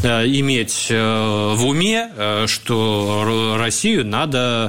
иметь в уме, что Россию надо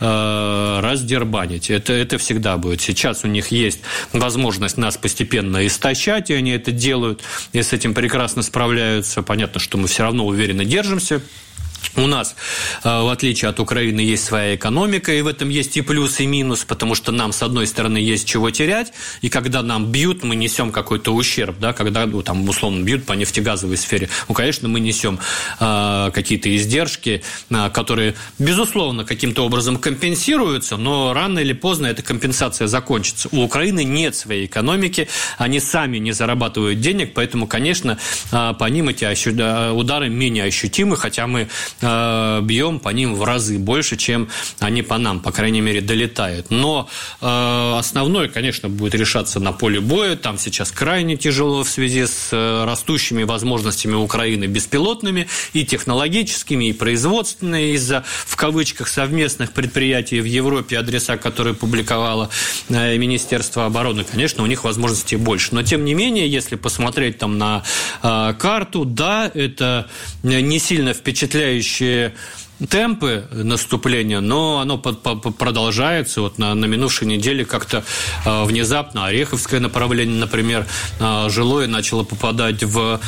раздербанить. Это всегда будет. Сейчас у них есть возможность нас постепенно истощать, и они это делают, и с этим прекрасно справляются. Понятно, что мы все равно уверенно держимся. У нас, в отличие от Украины, есть своя экономика, и в этом есть и плюс, и минус, потому что нам, с одной стороны, есть чего терять, и когда нам бьют, мы несем какой-то ущерб, да, когда, там, условно, бьют по нефтегазовой сфере, конечно, мы несем какие-то издержки, которые, безусловно, каким-то образом компенсируются, но рано или поздно эта компенсация закончится. У Украины нет своей экономики, они сами не зарабатывают денег, поэтому, конечно, по ним эти удары менее ощутимы, хотя мы бьем по ним в разы больше, чем они по нам, по крайней мере, долетают. Но основное, конечно, будет решаться на поле боя. Там сейчас крайне тяжело в связи с растущими возможностями Украины беспилотными и технологическими, и производственными из-за, в кавычках, совместных предприятий в Европе, адреса, которые публиковало Министерство обороны. Конечно, у них возможностей больше. Но, тем не менее, если посмотреть там на карту, да, это не сильно впечатляющие темпы наступления, но оно продолжается. Вот на минувшей неделе как-то внезапно Ореховское направление, например, жилое начало попадать в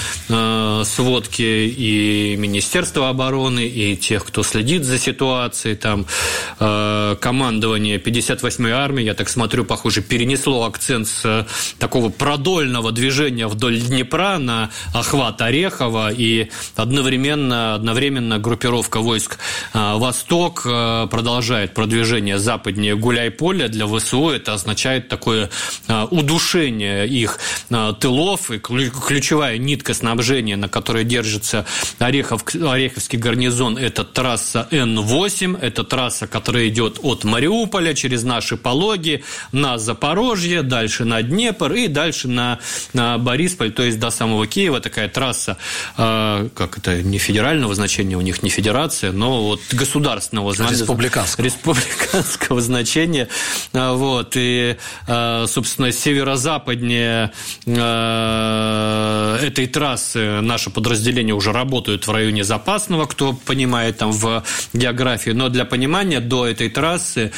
сводки и Министерства обороны, и тех, кто следит за ситуацией. Там командование 58-й армии, я так смотрю, похоже, перенесло акцент с такого продольного движения вдоль Днепра на охват Орехова, и одновременно группировка войск «Восток» продолжает продвижение западнее Гуляйполя. Для ВСУ это означает такое удушение их тылов, и ключевая нитка снабжения, на которой держится Ореховский гарнизон, это трасса Н8, это трасса, которая идет от Мариуполя через наши Пологи на Запорожье, дальше на Днепр и дальше на Борисполь, то есть до самого Киева. Такая трасса, как это, не федерального значения, у них не федерация, но вот государственного республиканского значения. Вот. И, собственно, северо-западнее этой трассы наши подразделения уже работают в районе Запасного, кто понимает там в географии. Но для понимания, до этой трассы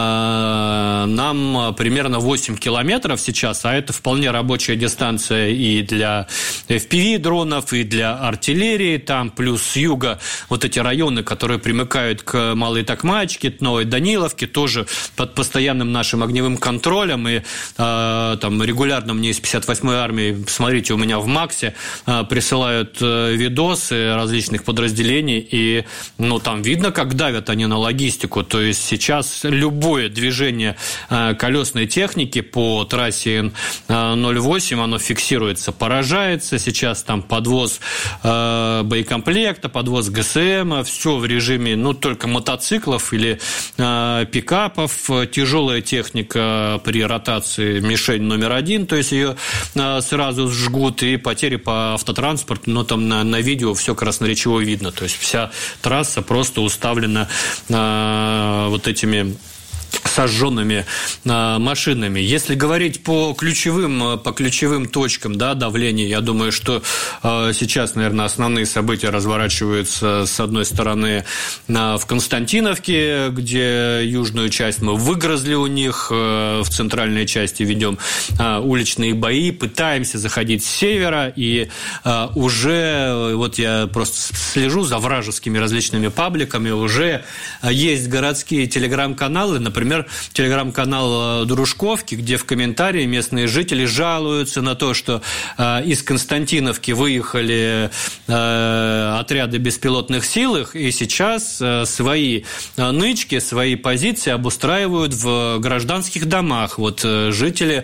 нам примерно 8 километров сейчас, а это вполне рабочая дистанция и для FPV-дронов, и для артиллерии. Там плюс с юга вот эти районы, которые примыкают к Малой Токмачке, Новой Даниловке, тоже под постоянным нашим огневым контролем. И там регулярно мне из 58-й армии, смотрите, у меня в МАКСе присылают видосы различных подразделений, и там видно, как давят они на логистику. То есть сейчас любое движение колесной техники по трассе Н-08, оно фиксируется, поражается. Сейчас там подвоз боекомплекта, подвоз ГСМ, все в режиме, только мотоциклов или пикапов. Тяжелая техника при ротации мишень номер 1, то есть ее сразу сжгут, и потери по автотранспорту, но там на видео все красноречиво видно. То есть вся трасса просто уставлена вот этими сожженными машинами. Если говорить по ключевым точкам, да, давления, я думаю, что сейчас, наверное, основные события разворачиваются, с одной стороны, в Константиновке, где южную часть мы выгрызли у них, в центральной части ведем уличные бои, пытаемся заходить с севера, и уже, вот я просто слежу за вражескими различными пабликами, уже есть городские телеграм-каналы, например, телеграм-канал Дружковки, где в комментарии местные жители жалуются на то, что из Константиновки выехали отряды беспилотных сил, и сейчас свои нычки, свои позиции обустраивают в гражданских домах. Вот жители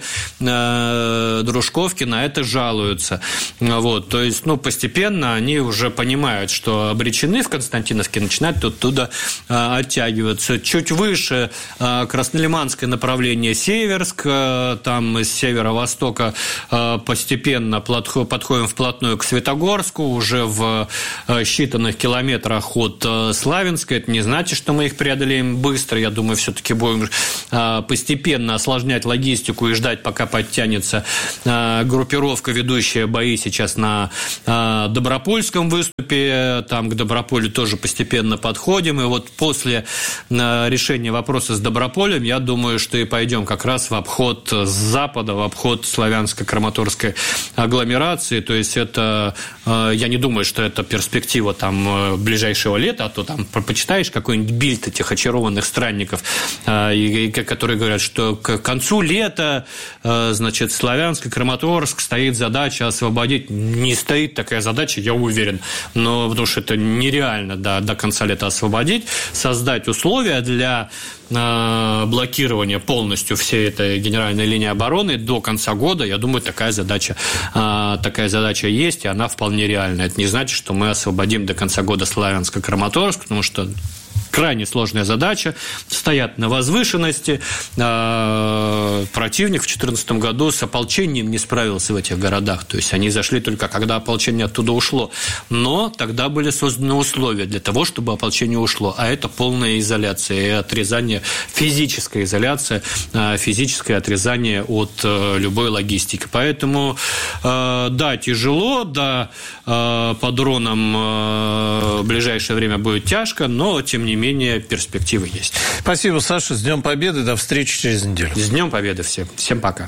Дружковки на это жалуются. Вот, то есть, постепенно они уже понимают, что обречены в Константиновке, начинают оттуда оттягиваться. Чуть выше Краснолиманское направление Северск, там с северо-востока постепенно подходим вплотную к Светогорску, уже в считанных километрах от Славянска. Это не значит, что мы их преодолеем быстро. Я думаю, все-таки будем постепенно осложнять логистику и ждать, пока подтянется группировка, ведущая бои сейчас на Добропольском выступе. Там к Доброполю тоже постепенно подходим. И вот после решения вопроса с Доброполем, я думаю, что и пойдем как раз в обход с запада, в обход Славянско-Краматорской агломерации. То есть это, я не думаю, что это перспектива там ближайшего лета, а то там почитаешь какой-нибудь бильд этих очарованных странников, которые говорят, что к концу лета, значит, Славянск-Краматорск стоит задача освободить. Не стоит такая задача, я уверен, но потому что это нереально до конца лета освободить, создать условия для блокирования полностью всей этой генеральной линии обороны до конца года. Я думаю, такая задача есть, и она вполне реальна. Это не значит, что мы освободим до конца года Славянск-Краматорск, потому что крайне сложная задача, стоят на возвышенности. Противник в 2014 году с ополчением не справился в этих городах. То есть они зашли только когда ополчение оттуда ушло. Но тогда были созданы условия для того, чтобы ополчение ушло. А это полная изоляция и отрезание, физическая изоляция, физическое отрезание от любой логистики. Поэтому, да, тяжело, да, по дронам в ближайшее время будет тяжко, но, тем не менее, перспективы есть. Спасибо, Саша. С Днем Победы. До встречи через неделю. С Днем Победы всем. Всем пока.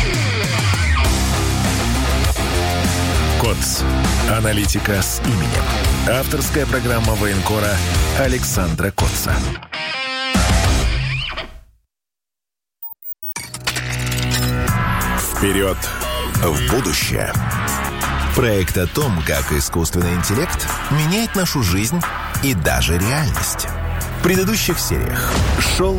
КОЦ. Аналитика с именем. Авторская программа военкора Александра Котца. Вперед в будущее. Проект о том, как искусственный интеллект меняет нашу жизнь и даже реальность. В предыдущих сериях шел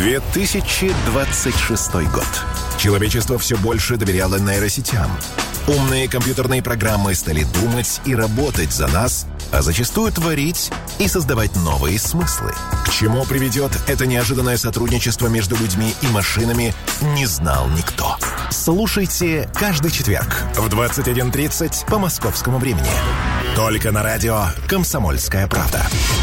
2026 год. Человечество все больше доверяло нейросетям. Умные компьютерные программы стали думать и работать за нас, а зачастую творить и создавать новые смыслы. К чему приведет это неожиданное сотрудничество между людьми и машинами, не знал никто. Слушайте каждый четверг в 21:30 по московскому времени. Только на радио «Комсомольская правда».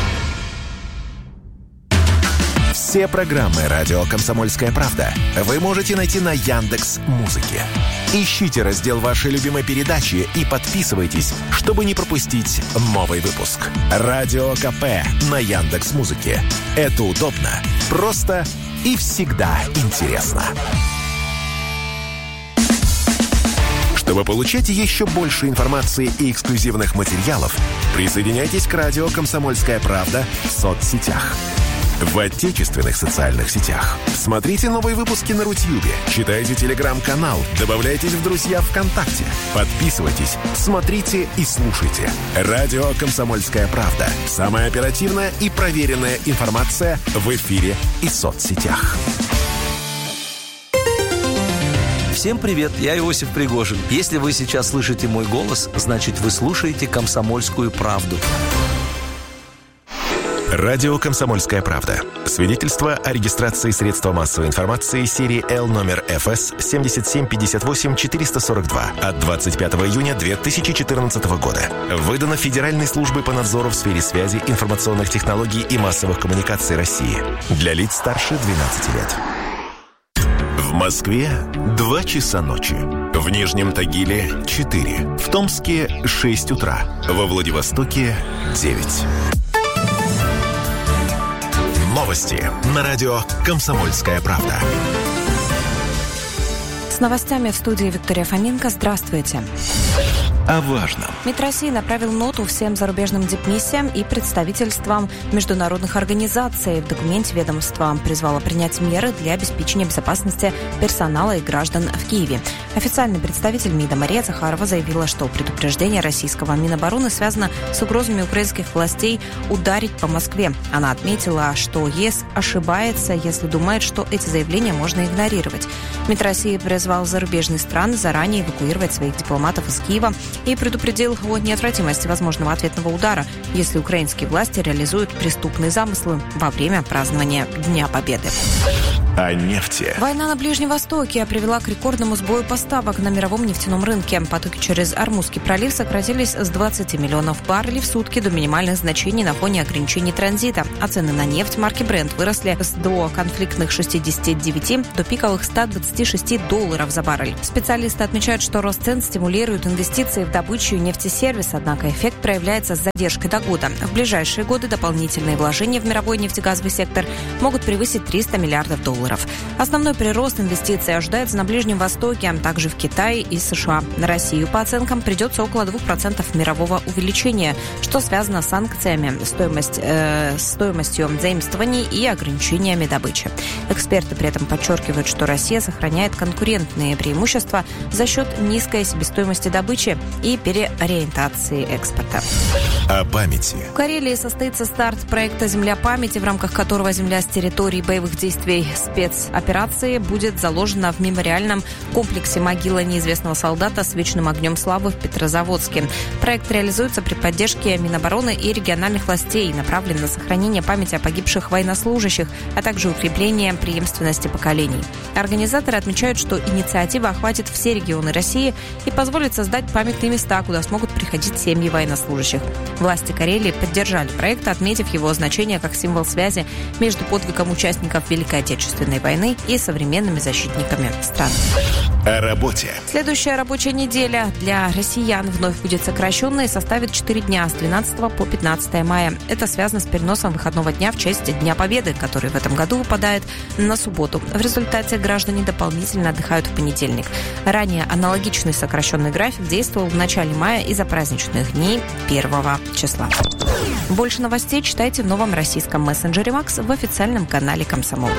Все программы «Радио Комсомольская правда» вы можете найти на Яндекс.Музыке. Ищите раздел вашей любимой передачи и подписывайтесь, чтобы не пропустить новый выпуск. Радио КП на Яндекс.Музыке. Это удобно, просто и всегда интересно. Чтобы получать еще больше информации и эксклюзивных материалов, присоединяйтесь к радио «Комсомольская правда» в соцсетях. В отечественных социальных сетях. Смотрите новые выпуски на Рутьюбе, читайте телеграм-канал, добавляйтесь в друзья ВКонтакте, подписывайтесь, смотрите и слушайте. Радио «Комсомольская правда». Самая оперативная и проверенная информация в эфире и соцсетях. Всем привет, я Иосиф Пригожин. Если вы сейчас слышите мой голос, значит, вы слушаете «Комсомольскую правду». Радио «Комсомольская правда». Свидетельство о регистрации средства массовой информации серии L номер ФС 7758-442 от 25 июня 2014 года. Выдано Федеральной службой по надзору в сфере связи, информационных технологий и массовых коммуникаций России. Для лиц старше 12 лет. В Москве 2 часа ночи. В Нижнем Тагиле 4. В Томске 6 утра. Во Владивостоке 9. Новости на радио «Комсомольская правда». С новостями в студии Виктория Фоменко. Здравствуйте. О важном. МИД России направил ноту всем зарубежным дипмиссиям и представительствам международных организаций. В документе ведомство призвало принять меры для обеспечения безопасности персонала и граждан в Киеве. Официальный представитель МИДа Мария Захарова заявила, что предупреждение российского Минобороны связано с угрозами украинских властей ударить по Москве. Она отметила, что ЕС ошибается, если думает, что эти заявления можно игнорировать. МИД России призвал зарубежные страны заранее эвакуировать своих дипломатов из Киева и предупредил о неотвратимости возможного ответного удара, если украинские власти реализуют преступные замыслы во время празднования Дня Победы. О нефти. Война на Ближнем Востоке привела к рекордному сбою поставок на мировом нефтяном рынке. Потоки через Ормузский пролив сократились с 20 миллионов баррелей в сутки до минимальных значений на фоне ограничений транзита, а цены на нефть марки Brent выросли с доконфликтных 69 до пиковых $126 за баррель. Специалисты отмечают, что рост цен стимулирует инвестиции в добычу и нефтесервис, однако эффект проявляется с задержкой до года. В ближайшие годы дополнительные вложения в мировой нефтегазовый сектор могут превысить $300 миллиардов. Основной прирост инвестиций ожидается на Ближнем Востоке, а также в Китае и США. На Россию, по оценкам, придется около 2% мирового увеличения, что связано с санкциями, стоимостью заимствований и ограничениями добычи. Эксперты при этом подчеркивают, что Россия сохраняет конкурентные преимущества за счет низкой себестоимости добычи и переориентации экспорта. О памяти. В Карелии состоится старт проекта «Земля памяти», в рамках которого земля с территории боевых действий спецоперации будет заложена в мемориальном комплексе «Могила неизвестного солдата с вечным огнем славы» в Петрозаводске. Проект реализуется при поддержке Минобороны и региональных властей и направлен на сохранение памяти о погибших военнослужащих, а также укрепление преемственности поколений. Организаторы отмечают, что инициатива охватит все регионы России и позволит создать памятные места, куда смогут приходить семьи военнослужащих. Власти Карелии поддержали проект, отметив его значение как символ связи между подвигом участников Великой Отечественной войны и современными защитниками страны. О работе. Следующая рабочая неделя для россиян вновь будет сокращенной и составит 4 дня с 12 по 15 мая. Это связано с переносом выходного дня в честь Дня Победы, который в этом году выпадает на субботу. В результате граждане дополнительно отдыхают в понедельник. Ранее аналогичный сокращенный график действовал в начале мая из-за праздничных дней 1 числа. Больше новостей читайте в новом российском мессенджере «Макс» в официальном канале «Комсомолки».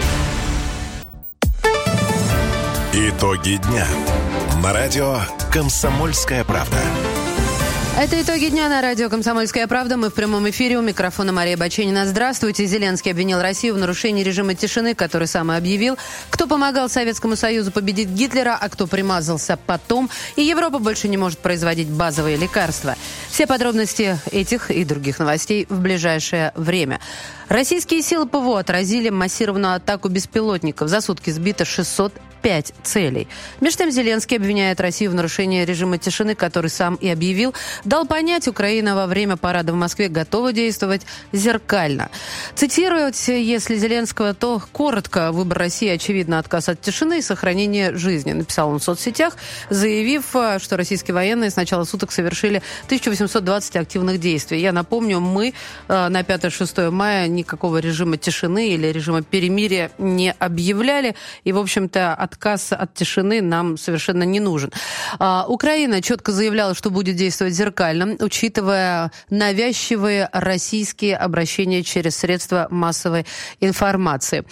Итоги дня. На радио «Комсомольская правда». Это итоги дня на радио «Комсомольская правда». Мы в прямом эфире. У микрофона Мария Баченина. Здравствуйте. Зеленский обвинил Россию в нарушении режима тишины, который сам и объявил. Кто помогал Советскому Союзу победить Гитлера, а кто примазался потом. И Европа больше не может производить базовые лекарства. Все подробности этих и других новостей в ближайшее время. Российские силы ПВО отразили массированную атаку беспилотников. За сутки сбито 605 целей. Между тем Зеленский обвиняет Россию в нарушении режима тишины, который сам и объявил. Дал понять, Украина во время парада в Москве готова действовать зеркально. Цитировать, если Зеленского, то коротко: выбор России, очевидно, отказ от тишины и сохранение жизни, написал он в соцсетях, заявив, что российские военные с начала суток совершили 1820 активных действий. Я напомню, мы на 5-6 мая никакого режима тишины или режима перемирия не объявляли, и, в общем-то, отказ от тишины нам совершенно не нужен. Украина четко заявляла, что будет действовать зеркально, учитывая навязчивые российские обращения через средства массовой информации.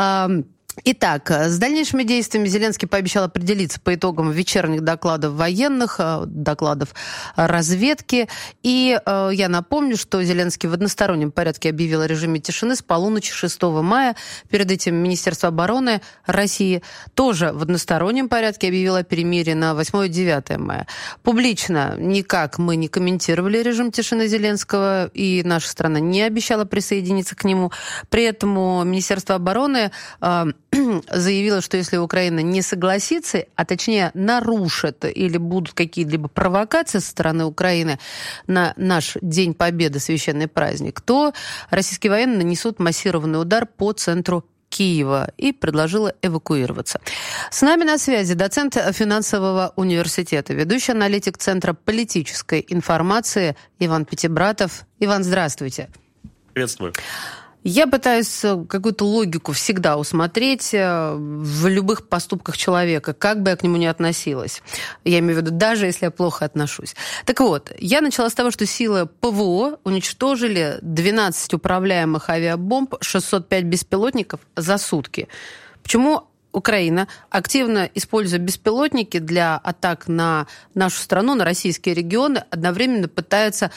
Итак, с дальнейшими действиями Зеленский пообещал определиться по итогам вечерних докладов военных, докладов разведки. И я напомню, что Зеленский в одностороннем порядке объявил о режиме тишины с полуночи 6 мая. Перед этим Министерство обороны России тоже в одностороннем порядке объявило о перемирии на 8-9 мая. Публично никак мы не комментировали режим тишины Зеленского, и наша страна не обещала присоединиться к нему. При этом Министерство обороны заявила, что если Украина не согласится, а точнее нарушит или будут какие-либо провокации со стороны Украины на наш День Победы, священный праздник, то российские военные нанесут массированный удар по центру Киева и предложила эвакуироваться. С нами на связи доцент финансового университета, ведущий аналитик Центра политической информации Иван Пятибратов. Иван, здравствуйте. Приветствую. Я пытаюсь какую-то логику всегда усмотреть в любых поступках человека, как бы я к нему ни относилась. Я имею в виду, даже если я плохо отношусь. Так вот, я начала с того, что силы ПВО уничтожили 12 управляемых авиабомб, 605 беспилотников за сутки. Почему Украина, активно используя беспилотники для атак на нашу страну, на российские регионы, одновременно пытается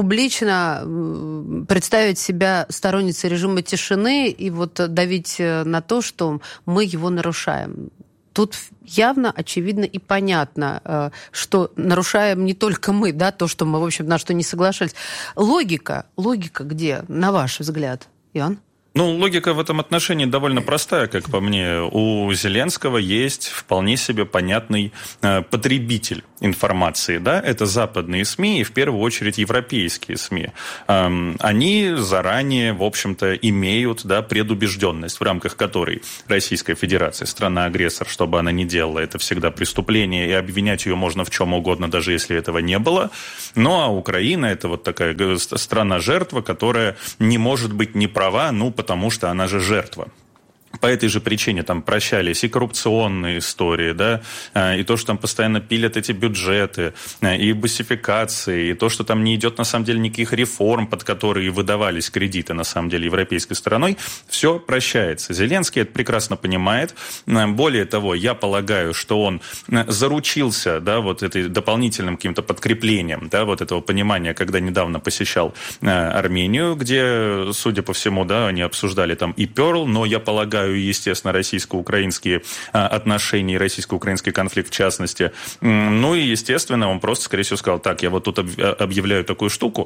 публично представить себя сторонницей режима тишины и вот давить на то, что мы его нарушаем? Тут явно, очевидно и понятно, что нарушаем не только мы, да, то, что мы, в общем, на что не соглашались. Логика где, на ваш взгляд, Иоанн? Логика в этом отношении довольно простая, как по мне. У Зеленского есть вполне себе понятный потребитель информации, да, это западные СМИ и в первую очередь европейские СМИ. Они заранее, в общем-то, имеют, да, предубежденность, в рамках которой Российская Федерация, страна-агрессор, что бы она ни делала, это всегда преступление, и обвинять ее можно в чем угодно, даже если этого не было. Ну, а Украина — это вот такая страна-жертва, которая не может быть не права, потому что она же жертва. По этой же причине там прощались и коррупционные истории, да, и то, что там постоянно пилят эти бюджеты, и басификации, и то, что там не идет на самом деле никаких реформ, под которые выдавались кредиты на самом деле европейской стороной, все прощается. Зеленский это прекрасно понимает. Более того, я полагаю, что он заручился, да, вот этой дополнительным каким-то подкреплением, да, вот этого понимания, когда недавно посещал Армению, где, судя по всему, да, они обсуждали там и Перл, но я полагаю, естественно, российско-украинские отношения и российско-украинский конфликт в частности. Ну и, естественно, он просто, скорее всего, сказал: так, я вот тут объявляю такую штуку,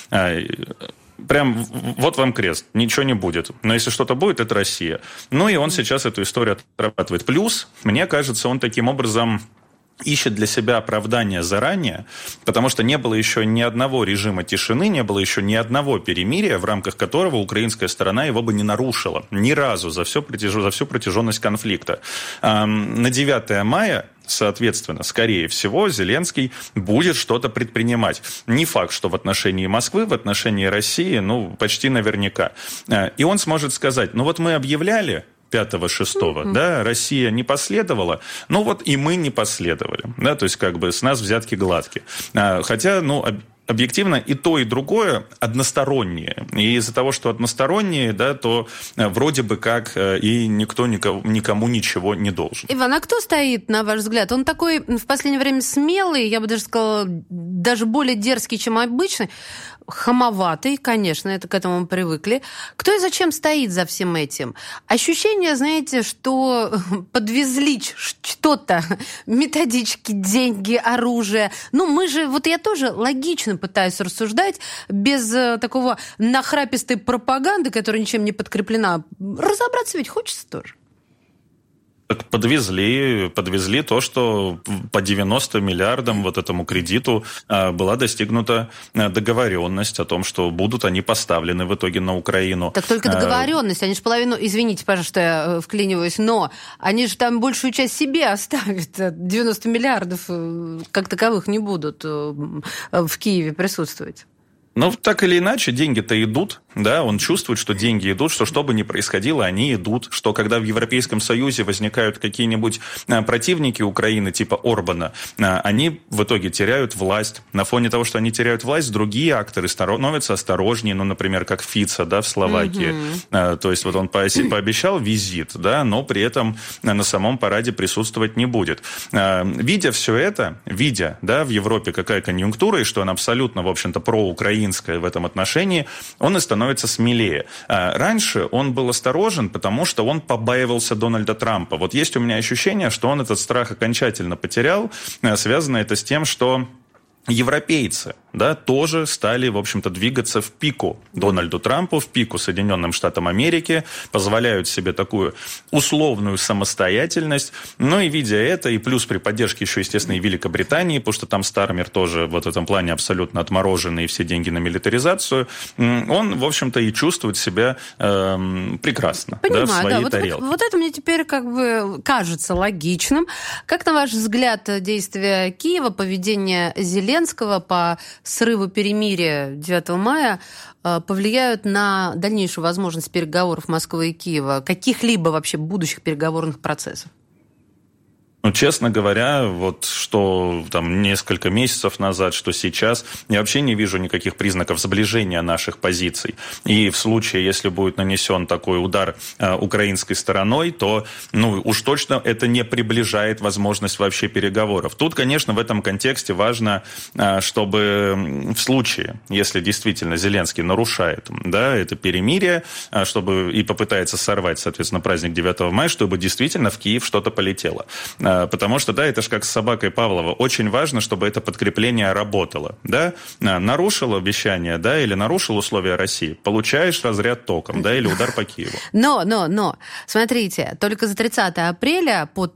прям вот вам крест, ничего не будет. Но если что-то будет, это Россия. Ну и он сейчас эту историю отрабатывает. Плюс, мне кажется, он таким образом ищет для себя оправдание заранее, потому что не было еще ни одного режима тишины, не было еще ни одного перемирия, в рамках которого украинская сторона его бы не нарушила. Ни разу за всю протяженность конфликта. На 9 мая, соответственно, скорее всего, Зеленский будет что-то предпринимать. Не факт, что в отношении Москвы, в отношении России, почти наверняка. И он сможет сказать: вот мы объявляли 5-6, да, Россия не последовала, и мы не последовали, да, то есть как бы с нас взятки гладкие. Хотя, объективно и то, и другое одностороннее. И из-за того, что одностороннее, да, то вроде бы как и никто никому ничего не должен. Иван, а кто стоит, на ваш взгляд? Он такой в последнее время смелый, я бы даже сказала, даже более дерзкий, чем обычно, хамоватый, конечно, это к этому мы привыкли. Кто и зачем стоит за всем этим? Ощущение, знаете, что подвезли что-то, методички, деньги, оружие. Мы же, я тоже логично пытаюсь рассуждать, без такого нахрапистой пропаганды, которая ничем не подкреплена. Разобраться ведь хочется тоже. Подвезли то, что по 90 миллиардам вот этому кредиту была достигнута договоренность о том, что будут они поставлены в итоге на Украину. Так только договоренность, они же половину, извините, пожалуйста, что я вклиниваюсь, но они же там большую часть себе оставят. 90 миллиардов как таковых не будут в Киеве присутствовать. Так или иначе, деньги-то идут, да, он чувствует, что деньги идут, что бы ни происходило, они идут, что когда в Европейском Союзе возникают какие-нибудь противники Украины, типа Орбана, они в итоге теряют власть. На фоне того, что они теряют власть, другие акторы становятся осторожнее, например, как Фица, да, в Словакии. То есть он пообещал визит, да, но при этом на самом параде присутствовать не будет. Видя все это, да, в Европе какая конъюнктура, и что она абсолютно, в общем-то, проукраинская в этом отношении, он и становится смелее. Раньше он был осторожен, потому что он побаивался Дональда Трампа. Есть у меня ощущение, что он этот страх окончательно потерял. Связано это с тем, что европейцы, да, тоже стали, в общем-то, двигаться в пику Дональду Трампу, в пику Соединенным Штатам Америки, позволяют себе такую условную самостоятельность. И видя это, и плюс при поддержке еще, естественно, и Великобритании, потому что там Стармер тоже в этом плане абсолютно отмороженный, и все деньги на милитаризацию, он, в общем-то, и чувствует себя прекрасно, понимаю, да, в своей тарелке. Вот это мне теперь как бы кажется логичным. Как, на ваш взгляд, действия Киева, поведение Зеленского по срыву перемирия 9 мая повлияют на дальнейшую возможность переговоров Москвы и Киева, каких-либо вообще будущих переговорных процессов? Ну, честно говоря, вот что там несколько месяцев назад, что сейчас, я вообще не вижу никаких признаков сближения наших позиций. И в случае, если будет нанесен такой удар украинской стороной, то, уж точно это не приближает возможность вообще переговоров. Тут, конечно, в этом контексте важно, чтобы в случае, если действительно Зеленский нарушает, это перемирие, чтобы и попытается сорвать, соответственно, праздник 9 мая, чтобы действительно в Киев что-то полетело. Потому что, это же как с собакой Павлова. Очень важно, чтобы это подкрепление работало. Нарушил обещание, или нарушил условия России, получаешь разряд током, или удар по Киеву. Но, смотрите, только с 30 апреля по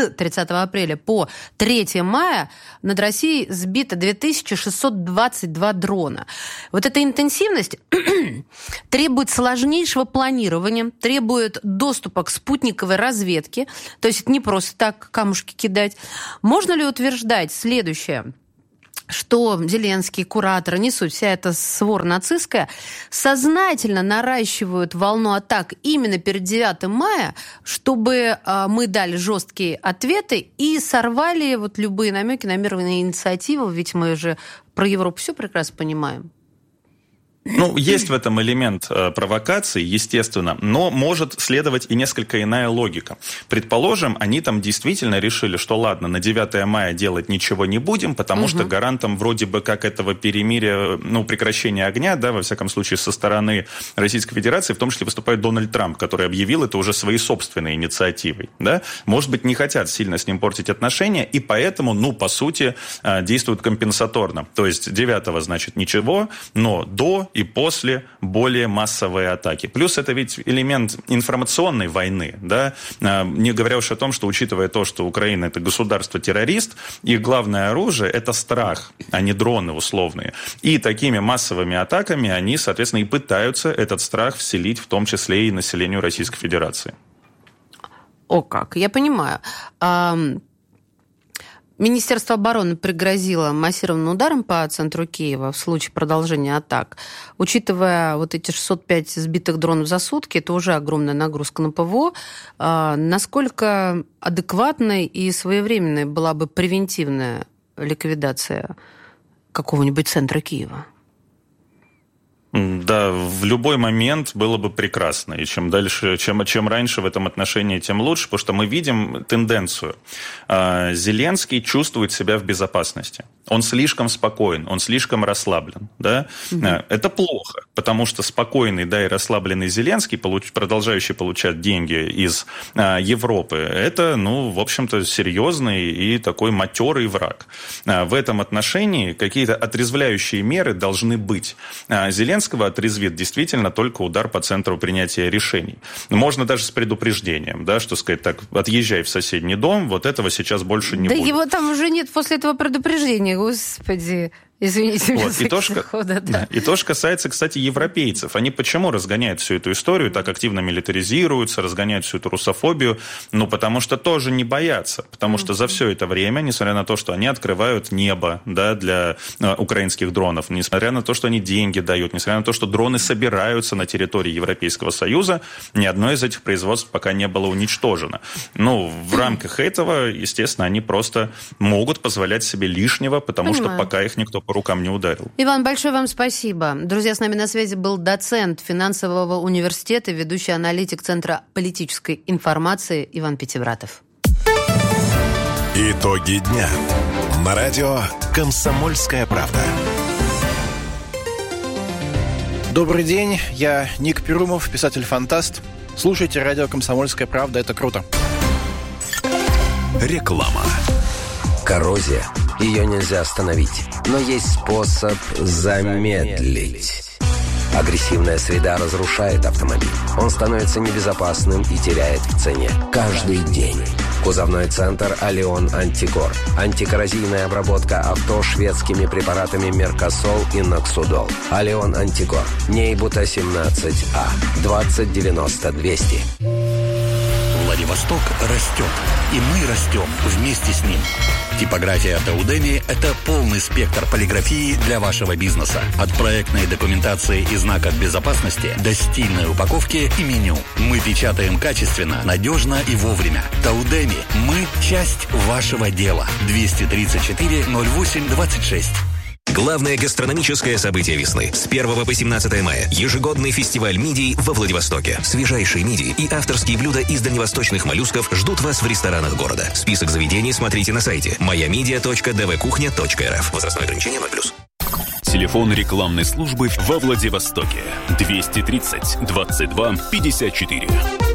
3 мая над Россией сбито 2622 дрона. Вот эта интенсивность требует сложнейшего планирования, требует доступа к спутниковой разведке, то есть это не просто так камушки кидать. Можно ли утверждать следующее, что Зеленский, кураторы, несут, вся эта свора нацистская, сознательно наращивают волну атак именно перед 9 мая, чтобы мы дали жесткие ответы и сорвали любые намеки на мирные инициативы, ведь мы же про Европу все прекрасно понимаем. Есть в этом элемент провокации, естественно, но может следовать и несколько иная логика. Предположим, они там действительно решили, что ладно, на 9 мая делать ничего не будем, потому что гарантом вроде бы как этого перемирия, прекращения огня, во всяком случае, со стороны Российской Федерации, в том числе выступает Дональд Трамп, который объявил это уже своей собственной инициативой. Может быть, не хотят сильно с ним портить отношения, и поэтому, по сути, действуют компенсаторно. То есть 9-го, значит, ничего, но до и после более массовые атаки. Плюс это ведь элемент информационной войны, не говоря уж о том, что, учитывая то, что Украина – это государство-террорист, их главное оружие – это страх, а не дроны условные. И такими массовыми атаками они, соответственно, и пытаются этот страх вселить, в том числе и населению Российской Федерации. О как, я понимаю. Министерство обороны пригрозило массированным ударом по центру Киева в случае продолжения атак. Учитывая эти 605 сбитых дронов за сутки, это уже огромная нагрузка на ПВО. Насколько адекватной и своевременной была бы превентивная ликвидация какого-нибудь центра Киева? Да, в любой момент было бы прекрасно. И чем дальше, чем раньше в этом отношении, тем лучше, потому что мы видим тенденцию. Зеленский чувствует себя в безопасности. Он слишком спокоен, он слишком расслаблен. Это плохо, потому что спокойный, и расслабленный Зеленский, продолжающий получать деньги из Европы, это, в общем-то, серьезный и такой матерый враг. В этом отношении какие-то отрезвляющие меры должны быть. Зеленского отрезвит действительно только удар по центру принятия решений. Можно даже с предупреждением, что сказать так, отъезжай в соседний дом, этого сейчас больше не будет. Да его там уже нет после этого предупреждения, господи. Извините, и то, что касается, кстати, европейцев. Они почему разгоняют всю эту историю, так активно милитаризируются, разгоняют всю эту русофобию? Потому что тоже не боятся. Потому что за все это время, несмотря на то, что они открывают небо для украинских дронов, несмотря на то, что они деньги дают, несмотря на то, что дроны собираются на территории Европейского Союза, ни одно из этих производств пока не было уничтожено. В рамках этого, естественно, они просто могут позволять себе лишнего, потому что пока их никто по рукам не ударил. Иван, большое вам спасибо. Друзья, с нами на связи был доцент финансового университета, ведущий аналитик Центра политической информации Иван Пятибратов. Итоги дня. На радио «Комсомольская правда». Добрый день, я Ник Перумов, писатель-фантаст. Слушайте радио «Комсомольская правда», это круто. Реклама. Коррозия. Ее нельзя остановить, но есть способ замедлить. Агрессивная среда разрушает автомобиль. Он становится небезопасным и теряет в цене каждый день. Кузовной центр «Алион Антикор». Антикоррозийная обработка авто шведскими препаратами «Меркосол» и «Ноксудол». «Алион Антикор». Нейбута 17А. 2090-200. Владивосток растет, и мы растем вместе с ним. Типография Таудеми – это полный спектр полиграфии для вашего бизнеса. От проектной документации и знаков безопасности до стильной упаковки и меню. Мы печатаем качественно, надежно и вовремя. Таудеми – мы часть вашего дела. 234-08-26. Главное гастрономическое событие весны. С 1 по 17 мая. Ежегодный фестиваль мидий во Владивостоке. Свежайшие мидии и авторские блюда из дальневосточных моллюсков ждут вас в ресторанах города. Список заведений смотрите на сайте moyamidia.dvkuchня.rf. Возрастное ограничение 0+. Телефон рекламной службы во Владивостоке. 230 22 54.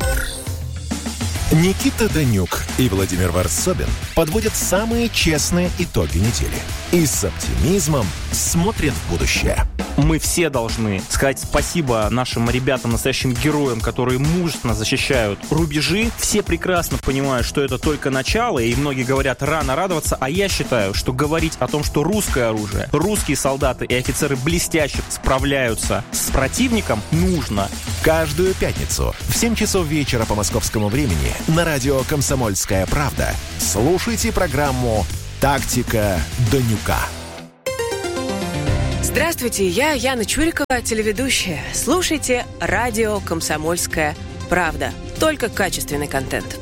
Никита Данюк и Владимир Варсобин подводят самые честные итоги недели и с оптимизмом смотрят в будущее. Мы все должны сказать спасибо нашим ребятам, настоящим героям, которые мужественно защищают рубежи. Все прекрасно понимают, что это только начало, и многие говорят рано радоваться, а я считаю, что говорить о том, что русское оружие, русские солдаты и офицеры блестяще справляются с противником, нужно. Каждую пятницу в 7 часов вечера по московскому времени на радио «Комсомольская правда» слушайте программу «Тактика Данюка». Здравствуйте, я Яна Чурикова, телеведущая. Слушайте радио «Комсомольская правда». Только качественный контент.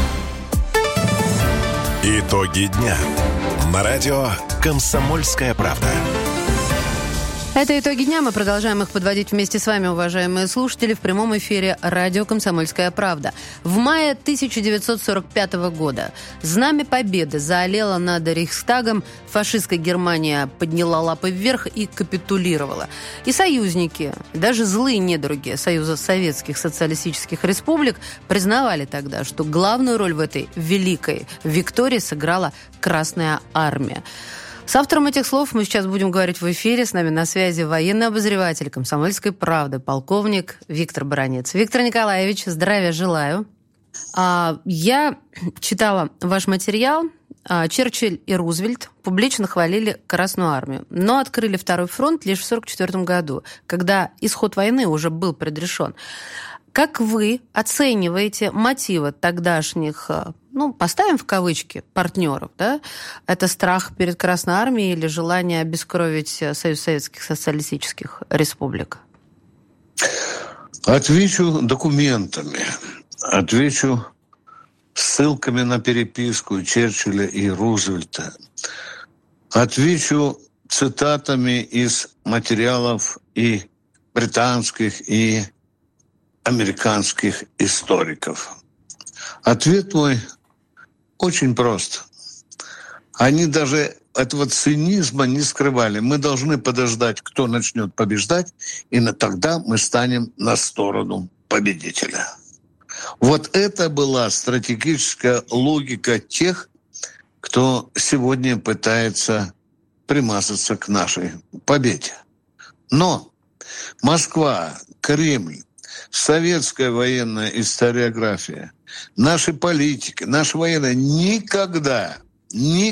Итоги дня на радио «Комсомольская правда». Это итоги дня. Мы продолжаем их подводить вместе с вами, уважаемые слушатели, в прямом эфире радио «Комсомольская правда». В мае 1945 года знамя победы заолело над Рейхстагом, фашистская Германия подняла лапы вверх и капитулировала. И союзники, даже злые недруги Союза Советских Социалистических Республик признавали тогда, что главную роль в этой великой виктории сыграла Красная Армия. С автором этих слов мы сейчас будем говорить в эфире. С нами на связи военный обозреватель «Комсомольской правды», полковник Виктор Баранец. Виктор Николаевич, здравия желаю. Я читала ваш материал. Черчилль и Рузвельт публично хвалили Красную Армию, но открыли Второй фронт лишь в 1944 году, когда исход войны уже был предрешен. Как вы оцениваете мотивы тогдашних, поставим в кавычки, партнеров, да? Это страх перед Красной Армией или желание обескровить Союз Советских Социалистических Республик? Отвечу документами, отвечу ссылками на переписку Черчилля и Рузвельта, отвечу цитатами из материалов и британских, и американских историков. Ответ мой очень прост. Они даже этого цинизма не скрывали. Мы должны подождать, кто начнет побеждать, и тогда мы станем на сторону победителя. Вот это была стратегическая логика тех, кто сегодня пытается примазаться к нашей победе. Но Москва, Кремль, советская военная историография, наши политики, наши военные никогда не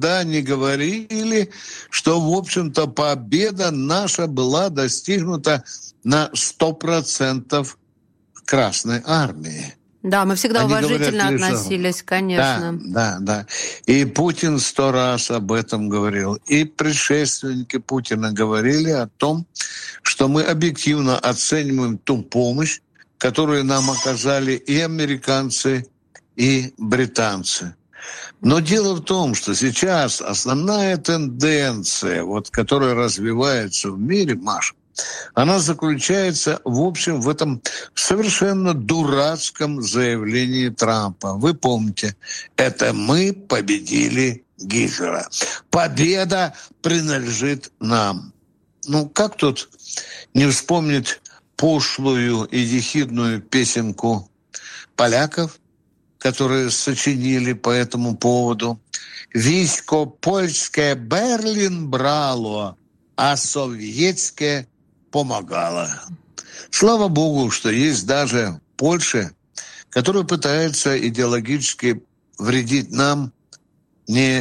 говорили, что, в общем-то, победа наша была достигнута на 100% Красной Армии. Да, мы всегда уважительно относились, конечно. Да. И Путин 100 раз об этом говорил. И предшественники Путина говорили о том, что мы объективно оцениваем ту помощь, которую нам оказали и американцы, и британцы. Но дело в том, что сейчас основная тенденция, которая развивается в мире, Маша, она заключается, в общем, в этом совершенно дурацком заявлении Трампа. Вы помните, это мы победили Гитлера. Победа принадлежит нам. Как тут не вспомнить пошлую и ехидную песенку поляков, которые сочинили по этому поводу. «Військо польське Берлін брало, а советское помогало». Слава Богу, что есть даже Польша, которая пытается идеологически вредить нам не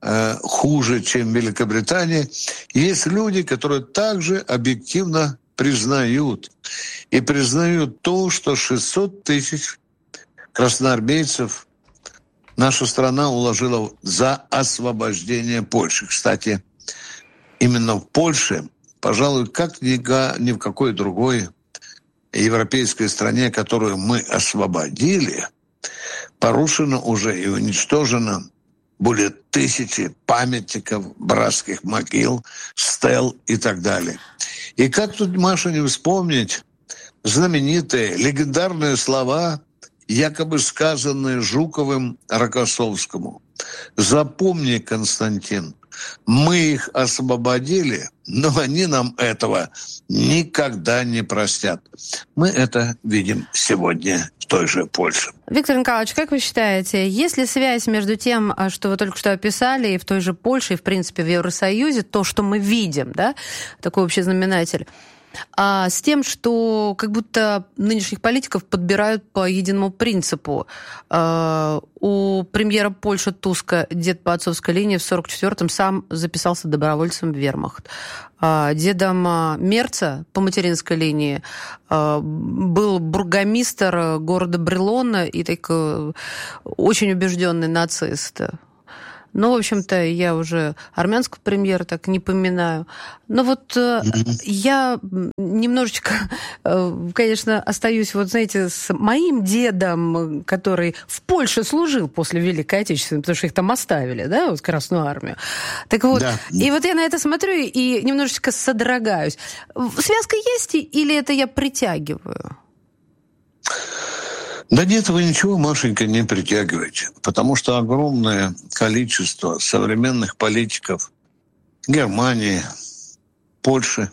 хуже, чем Великобритания. Есть люди, которые также объективно признают то, что 600 тысяч красноармейцев наша страна уложила за освобождение Польши. Кстати, именно в Польше, пожалуй, как ни в какой другой европейской стране, которую мы освободили, порушено уже и уничтожено более 1000 памятников, братских могил, стел и так далее. И как тут, Маша, не вспомнить знаменитые, легендарные слова, якобы сказанные Жуковым Рокоссовскому. «Запомни, Константин, мы их освободили, но они нам этого никогда не простят». Мы это видим сегодня в той же Польше. Виктор Николаевич, как вы считаете, есть ли связь между тем, что вы только что описали, и в той же Польше, и, в принципе, в Евросоюзе, то, что мы видим, да, такой общий знаменатель, с тем, что как будто нынешних политиков подбирают по единому принципу? У премьера Польши Туска дед по отцовской линии в 1944-м сам записался добровольцем в вермахт. Дедом Мерца по материнской линии был бургомистр города Брелона и очень убежденный нацист. Ну, в общем-то, я уже армянского премьера так не поминаю. Но вот я немножечко, конечно, остаюсь, вот знаете, с моим дедом, который в Польше служил после Великой Отечественной, потому что их там оставили, да, вот Красную Армию. Так вот, да. И вот я на это смотрю и немножечко содрогаюсь. Связка есть или это я притягиваю? Да нет, вы ничего, Машенька, не притягиваете, потому что огромное количество современных политиков Германии, Польши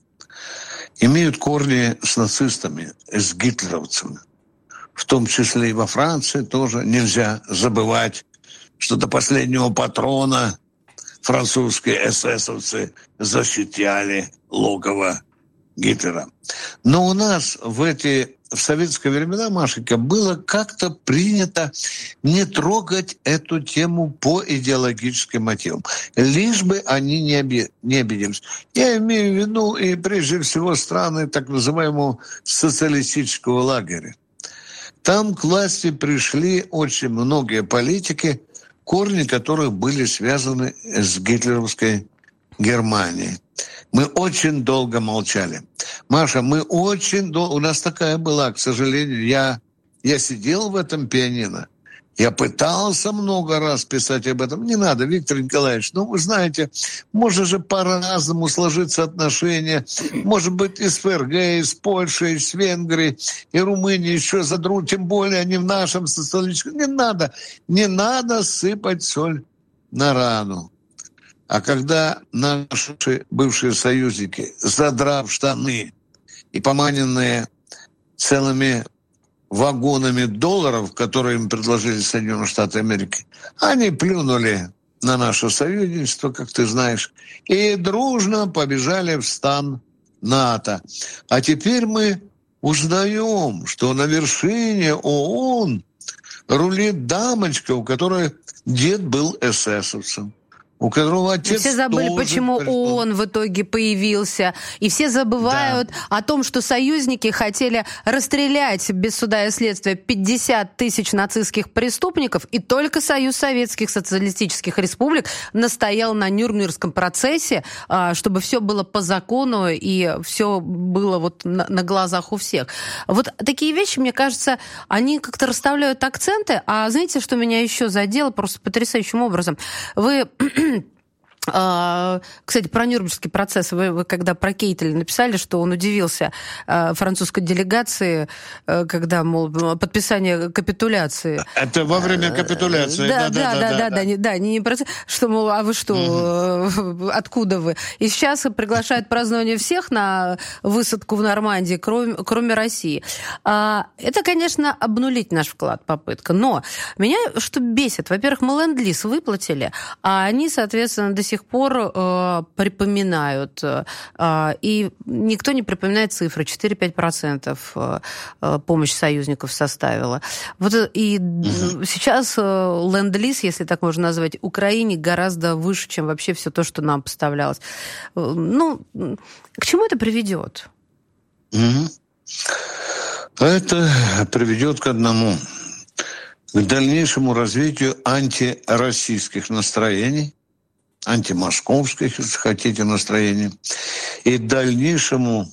имеют корни с нацистами, с гитлеровцами. В том числе и во Франции тоже нельзя забывать, что до последнего патрона французские эсэсовцы защищали логово Гитлера. Но у нас в советские времена, Машенька, было как-то принято не трогать эту тему по идеологическим мотивам, лишь бы они не обиделись. Я имею в виду и прежде всего страны так называемого социалистического лагеря. Там к власти пришли очень многие политики, корни которых были связаны с гитлеровской Германией. Мы очень долго молчали. Маша, у нас такая была, к сожалению, я сидел в этом пианино, я пытался много раз писать об этом. Не надо, Виктор Николаевич, вы знаете, может же по-разному сложиться отношения, может быть, и с ФРГ, и с Польшей, и с Венгрией, и Румынией еще за другу, тем более они в нашем социалистическом. Не надо сыпать соль на рану. А когда наши бывшие союзники, задрав штаны и поманенные целыми вагонами долларов, которые им предложили Соединенные Штаты Америки, они плюнули на наше союзничество, как ты знаешь, и дружно побежали в стан НАТО. А теперь мы узнаем, что на вершине ООН рулит дамочка, у которой дед был эсэсовцем, у которого отец. Все забыли, почему ООН в итоге появился. И все забывают о том, что союзники хотели расстрелять без суда и следствия 50 тысяч нацистских преступников, и только Союз Советских Социалистических Республик настоял на Нюрнбергском процессе, чтобы все было по закону и все было вот на глазах у всех. Вот такие вещи, мне кажется, они как-то расставляют акценты. А знаете, что меня еще задело просто потрясающим образом? Вы... Кстати, про Нюрнбергский процесс. Вы когда про Кейтеля написали, что он удивился французской делегации, когда, мол, подписание капитуляции. Это во время капитуляции. Да, не процесс. Что, мол, а вы что, откуда вы? И сейчас приглашают празднование всех на высадку в Нормандии, кроме России. Это, конечно, обнулить наш вклад, попытка. Но меня что бесит? Во-первых, мы ленд-лиз выплатили, а они, соответственно, до сих пор припоминают. И никто не припоминает цифры. 4-5% помощь союзников составила. Вот и сейчас ленд-лиз, если так можно назвать, Украине гораздо выше, чем вообще все то, что нам поставлялось. Ну, к чему это приведет? Это приведет к одному. к дальнейшему развитию антироссийских настроений, антимосковских, если хотите, настроений, и дальнейшему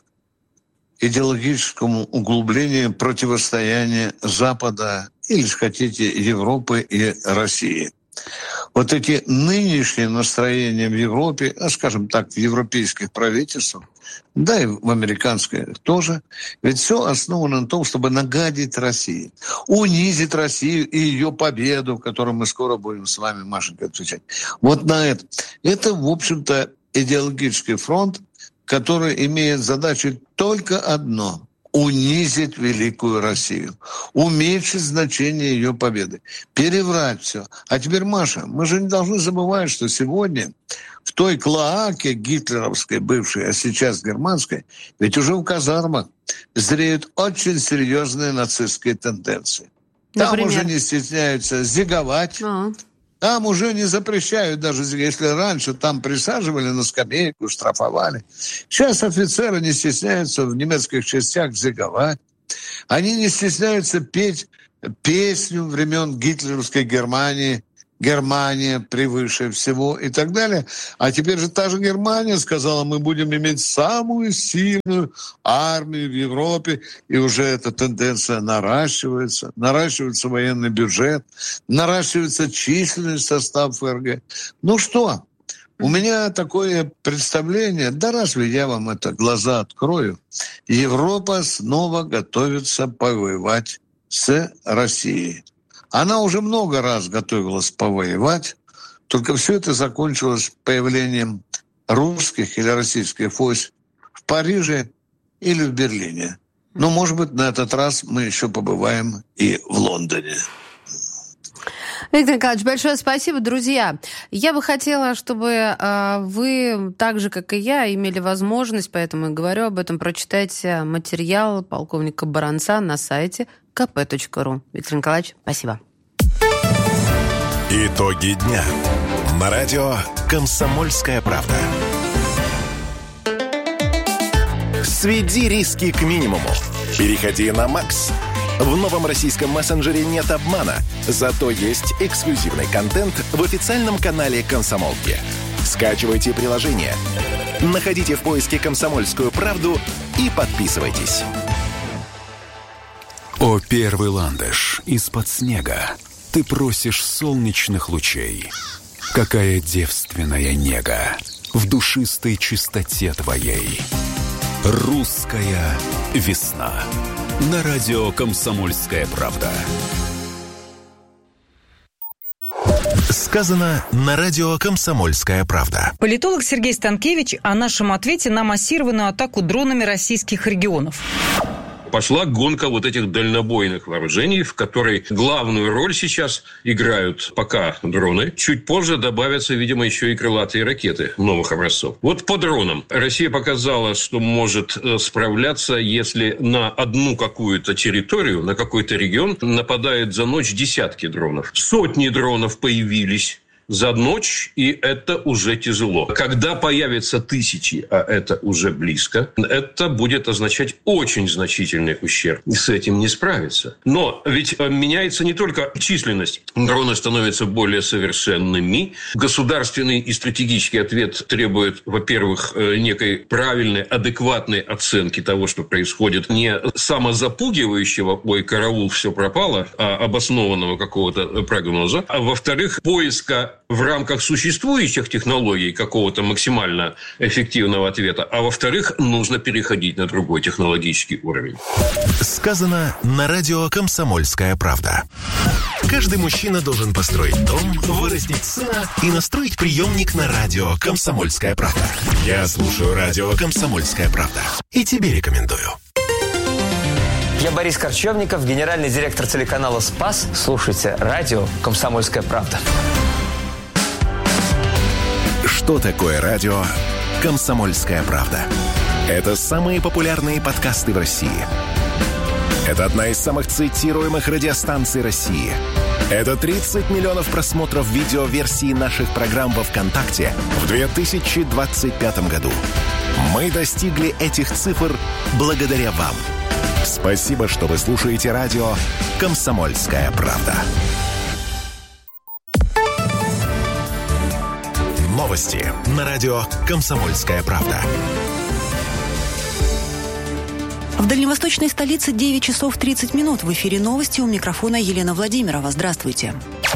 идеологическому углублению противостояния Запада или, если хотите, Европы и России. Вот эти нынешние настроения в Европе, скажем так, в европейских правительствах, да и в американских тоже, ведь все основано на том, чтобы нагадить России, унизить Россию и ее победу, которую мы скоро будем с вами, Машенька, отвечать. Вот на это. Это, в общем-то, идеологический фронт, который имеет задачу только одно — унизить великую Россию, уменьшить значение ее победы, переврать все. А теперь, Маша, мы же не должны забывать, что сегодня в той клоаке гитлеровской бывшей, а сейчас германской, ведь уже в казармах зреют очень серьезные нацистские тенденции. Там уже не стесняются зиговать. Там уже не запрещают, даже если раньше там присаживали на скамейку, штрафовали. Сейчас офицеры не стесняются в немецких частях зиговать. Они не стесняются петь песню времен гитлеровской Германии «Германия превыше всего» и так далее. А теперь же та же Германия сказала, мы будем иметь самую сильную армию в Европе, и уже эта тенденция наращивается. Наращивается военный бюджет, наращивается численный состав ФРГ. Ну что, у меня такое представление, да разве я вам это глаза открою, Европа снова готовится повоевать с Россией. Она уже много раз готовилась повоевать, только все это закончилось появлением русских или российских войск в Париже или в Берлине. Но, может быть, на этот раз мы еще побываем и в Лондоне. Виктор Николаевич, большое спасибо. Друзья, я бы хотела, чтобы вы, так же, как и я, имели возможность, поэтому и говорю об этом, прочитать материал полковника Баранца на сайте kp.ru. Виктор Николаевич, спасибо. Итоги дня. На радио «Комсомольская правда». Сведи риски к минимуму. Переходи на Макс. В новом российском мессенджере нет обмана, зато есть эксклюзивный контент в официальном канале «Комсомолки». Скачивайте приложение, находите в поиске «Комсомольскую правду» и подписывайтесь. О, первый ландыш из-под снега, ты просишь солнечных лучей. Какая девственная нега в душистой чистоте твоей. Русская весна. На радио «Комсомольская правда». Сказано на радио «Комсомольская правда». Политолог Сергей Станкевич о нашем ответе на массированную атаку дронами российских регионов. Пошла гонка вот этих дальнобойных вооружений, в которой главную роль сейчас играют пока дроны. Чуть позже добавятся, видимо, еще и крылатые ракеты новых образцов. Вот по дронам. Россия показала, что может справляться, если на одну какую-то территорию, на какой-то регион нападает за ночь десятки дронов. Сотни дронов появились за ночь, и это уже тяжело. Когда появятся тысячи, а это уже близко, это будет означать очень значительный ущерб. И с этим не справиться. Но ведь меняется не только численность. Дроны становятся более совершенными. Государственный и стратегический ответ требует, во-первых, некой правильной, адекватной оценки того, что происходит. Не самозапугивающего, ой, караул, все пропало, а обоснованного какого-то прогноза. А во-вторых, поиска в рамках существующих технологий какого-то максимально эффективного ответа, а во-вторых, нужно переходить на другой технологический уровень. Сказано на радио «Комсомольская правда». Каждый мужчина должен построить дом, вырастить сына и настроить приемник на радио «Комсомольская правда». Я слушаю радио «Комсомольская правда» и тебе рекомендую. Я Борис Корчевников, генеральный директор телеканала «Спас». Слушайте радио «Комсомольская правда». Что такое радио «Комсомольская правда»? Это самые популярные подкасты в России. Это одна из самых цитируемых радиостанций России. Это 30 миллионов просмотров видеоверсии наших программ во ВКонтакте в 2025 году. Мы достигли этих цифр благодаря вам. Спасибо, что вы слушаете радио «Комсомольская правда». Новости на радио «Комсомольская правда». В дальневосточной столице 9 часов 30 минут. В эфире новости, у микрофона Елена Владимирова. Здравствуйте.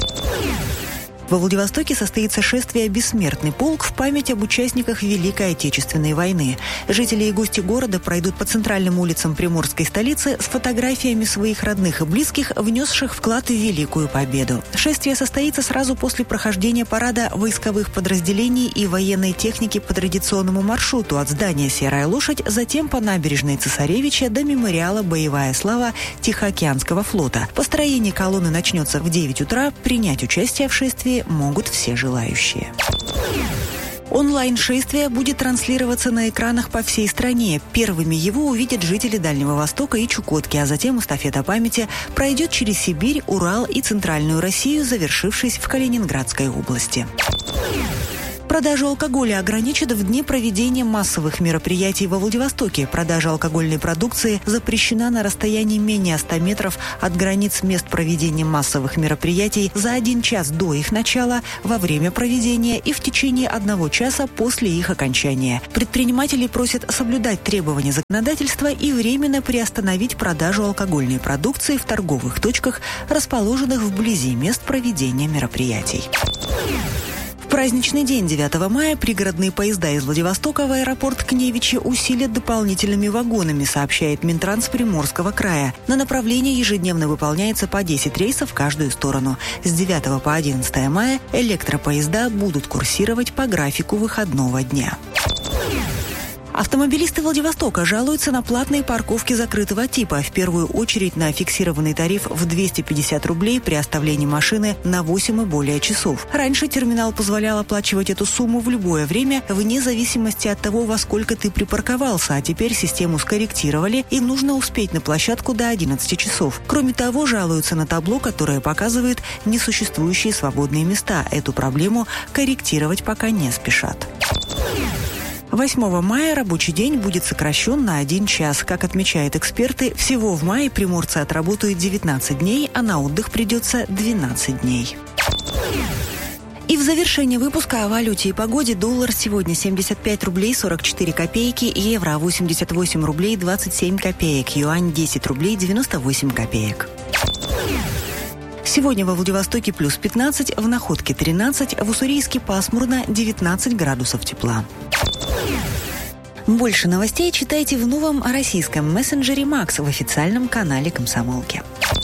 Во Владивостоке состоится шествие «Бессмертный полк» в память об участниках Великой Отечественной войны. Жители и гости города пройдут по центральным улицам приморской столицы с фотографиями своих родных и близких, внесших вклад в Великую Победу. Шествие состоится сразу после прохождения парада войсковых подразделений и военной техники по традиционному маршруту от здания «Серая лошадь», затем по набережной Цесаревича до мемориала «Боевая слава Тихоокеанского флота». Построение колонны начнется в 9 утра. Принять участие в шествии могут все желающие. Онлайн-шествие будет транслироваться на экранах по всей стране. Первыми его увидят жители Дальнего Востока и Чукотки, а затем эстафета памяти пройдет через Сибирь, Урал и Центральную Россию, завершившись в Калининградской области. Продажу алкоголя ограничат в дни проведения массовых мероприятий во Владивостоке. Продажа алкогольной продукции запрещена на расстоянии менее 100 метров от границ мест проведения массовых мероприятий за 1 час до их начала, во время проведения и в течение 1 часа после их окончания. Предприниматели просят соблюдать требования законодательства и временно приостановить продажу алкогольной продукции в торговых точках, расположенных вблизи мест проведения мероприятий. В праздничный день 9 мая пригородные поезда из Владивостока в аэропорт Кневичи усилят дополнительными вагонами, сообщает Минтранс Приморского края. На направлении ежедневно выполняется по 10 рейсов в каждую сторону. С 9 по 11 мая электропоезда будут курсировать по графику выходного дня. Автомобилисты Владивостока жалуются на платные парковки закрытого типа. В первую очередь на фиксированный тариф в 250 рублей при оставлении машины на 8 и более часов. Раньше терминал позволял оплачивать эту сумму в любое время, вне зависимости от того, во сколько ты припарковался, а теперь систему скорректировали, и нужно успеть на площадку до 11 часов. Кроме того, жалуются на табло, которое показывает несуществующие свободные места. Эту проблему корректировать пока не спешат. 8 мая рабочий день будет сокращен на 1 час. Как отмечают эксперты, всего в мае приморцы отработают 19 дней, а на отдых придется 12 дней. И в завершение выпуска о валюте и погоде. Доллар сегодня 75 рублей 44 копейки, евро 88 рублей 27 копеек, юань 10 рублей 98 копеек. Сегодня во Владивостоке плюс 15, в Находке 13, в Уссурийске пасмурно 19 градусов тепла. Больше новостей читайте в новом российском мессенджере «Макс» в официальном канале «Комсомолки».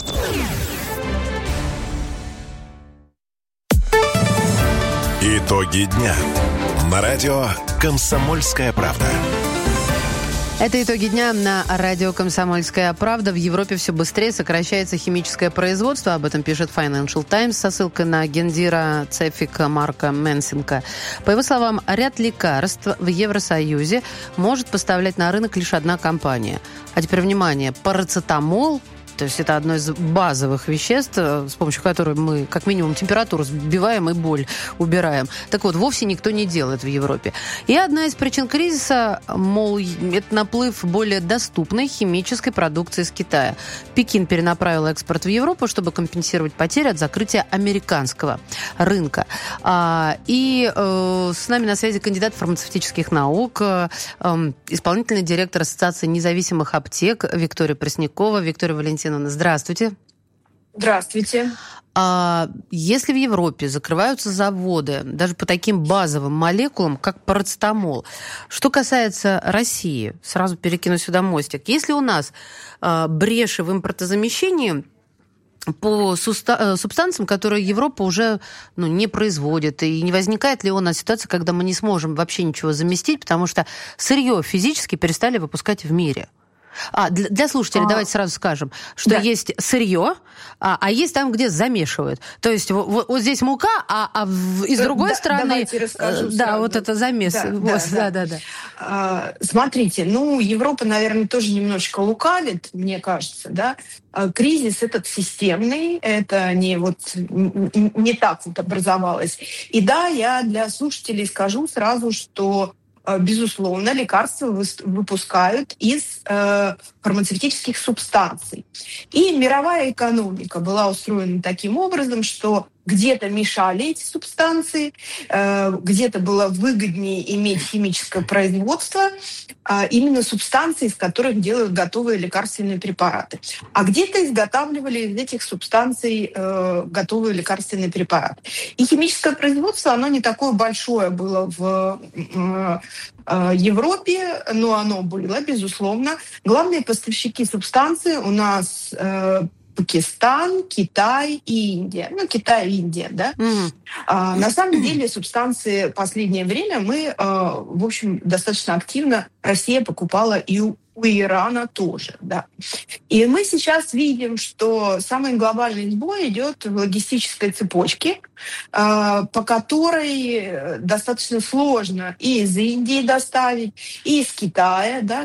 Итоги дня на радио «Комсомольская правда». Это итоги дня на радио «Комсомольская правда». В Европе все быстрее сокращается химическое производство. Об этом пишет Financial Times со ссылкой на гендира Цефика Марка Менсенко. По его словам, ряд лекарств в Евросоюзе может поставлять на рынок лишь одна компания. А теперь, внимание, парацетамол. То есть это одно из базовых веществ, с помощью которой мы, как минимум, температуру сбиваем и боль убираем. Так вот, вовсе никто не делает в Европе. И одна из причин кризиса, мол, это наплыв более доступной химической продукции из Китая. Пекин перенаправил экспорт в Европу, чтобы компенсировать потери от закрытия американского рынка. И с нами на связи кандидат фармацевтических наук, исполнительный директор Ассоциации независимых аптек Виктория Преснякова. Виктория Валентиновна, здравствуйте. Здравствуйте. Если в Европе закрываются заводы даже по таким базовым молекулам, как парацетамол, что касается России, сразу перекину сюда мостик, если у нас бреши в импортозамещении по субстанциям, которые Европа уже не производит, и не возникает ли у нас ситуация, когда мы не сможем вообще ничего заместить, потому что сырье физически перестали выпускать в мире? Для слушателей давайте сразу скажем, что есть сырье, а есть там, где замешивают. То есть вот здесь мука, и с другой стороны... Давайте расскажу сразу. Вот это замес. Смотрите, Европа, наверное, тоже немножечко лукавит, мне кажется, да. Кризис этот системный, это не так вот образовалось. И да, я для слушателей скажу сразу, что безусловно, лекарства выпускают из фармацевтических субстанций. И мировая экономика была устроена таким образом, что где-то мешали эти субстанции, где-то было выгоднее иметь химическое производство, именно субстанции, из которых делают готовые лекарственные препараты. А где-то изготавливали из этих субстанций готовые лекарственные препараты. И химическое производство, оно не такое большое было в Европе, но оно было, безусловно. Главные поставщики субстанций у нас Пакистан, Китай и Индия. Китай и Индия, да? На самом деле субстанции в последнее время мы, в общем, достаточно активно Россия покупала и у Ирана тоже, да. И мы сейчас видим, что самый глобальный сбой идет в логистической цепочке, по которой достаточно сложно и из Индии доставить, и из Китая, да,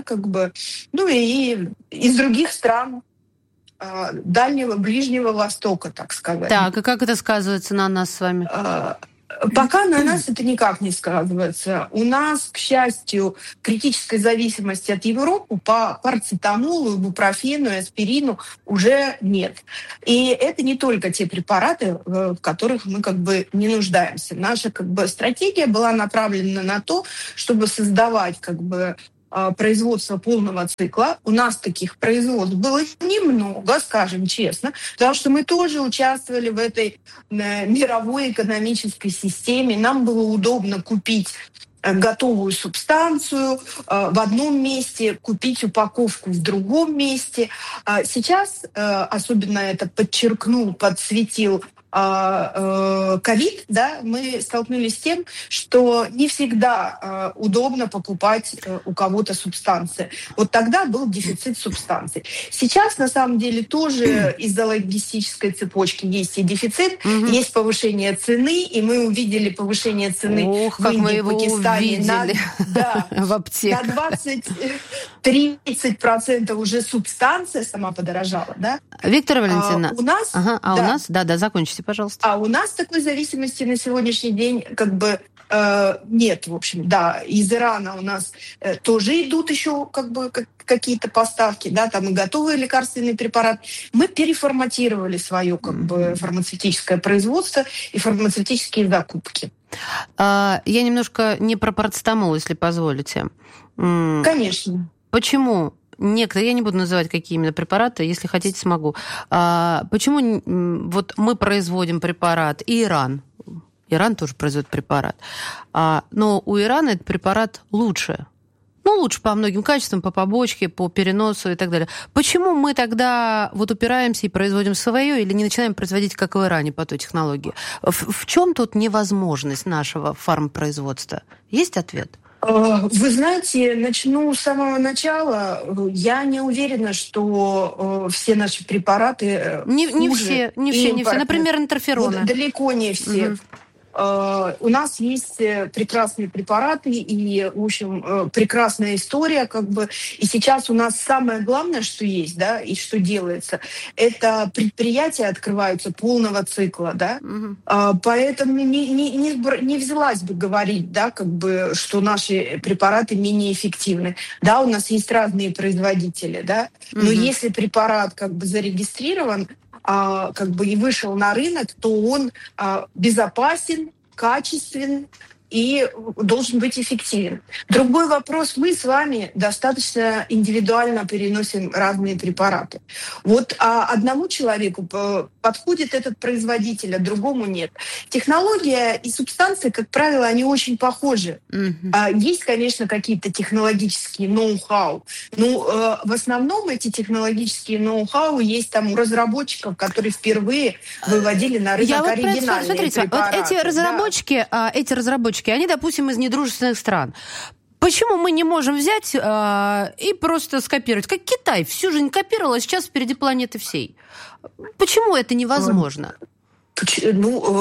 и из других стран Дальнего, Ближнего Востока, так сказать. Так, и как это сказывается на нас с вами? Пока на нас это никак не сказывается. У нас, к счастью, критической зависимости от Европы по парацетамолу, ибупрофену и аспирину уже нет. И это не только те препараты, в которых мы не нуждаемся. Наша стратегия была направлена на то, чтобы создавать производство полного цикла. У нас таких производств было немного, скажем честно, потому что мы тоже участвовали в этой мировой экономической системе. Нам было удобно купить готовую субстанцию в одном месте, купить упаковку в другом месте. Сейчас, особенно это подсветил ковид, да, мы столкнулись с тем, что не всегда удобно покупать у кого-то субстанции. Вот тогда был дефицит субстанций. Сейчас, на самом деле, тоже из-за логистической цепочки есть и дефицит, есть повышение цены, и мы увидели повышение цены в Индии, Пакистане в аптеках. На 20-30% уже субстанция сама подорожала. Да? Виктория Валентиновна, у нас... у нас? Да, закончите, пожалуйста. А у нас такой зависимости на сегодняшний день нет, в общем, да. Из Ирана у нас тоже идут еще какие-то поставки, да, там и готовые лекарственные препараты. Мы переформатировали свое фармацевтическое производство и фармацевтические закупки. Я немножко не про парацетамол, если позволите. Конечно. Почему? Некоторые, я не буду называть, какие именно препараты, если хотите, смогу. Почему вот мы производим препарат, и Иран тоже производит препарат, но у Ирана этот препарат лучше. Лучше по многим качествам, по побочке, по переносу и так далее. Почему мы тогда упираемся и производим свое или не начинаем производить, как в Иране, по той технологии? В чем тут невозможность нашего фармпроизводства? Есть ответ? Вы знаете, начну с самого начала. Я не уверена, что все наши препараты не все. Например, интерфероны. Далеко не все. У нас есть прекрасные препараты и, в общем, прекрасная история, И сейчас у нас самое главное, что есть, да, и что делается, это предприятия открываются полного цикла, да. Поэтому не взялась бы говорить, да, что наши препараты менее эффективны. Да, у нас есть разные производители, да, но если препарат зарегистрирован, и вышел на рынок, то он безопасен, качествен и должен быть эффективен. Другой вопрос. Мы с вами достаточно индивидуально переносим разные препараты. Одному человеку подходит этот производитель, а другому нет. Технология и субстанции, как правило, они очень похожи. Есть, конечно, какие-то технологические ноу-хау, но в основном эти технологические ноу-хау есть там у разработчиков, которые впервые выводили на рынок оригинальные препараты. Эти разработчики, они, допустим, из недружественных стран. Почему мы не можем взять и просто скопировать? Как Китай всю жизнь копировал, а сейчас впереди планеты всей. Почему это невозможно?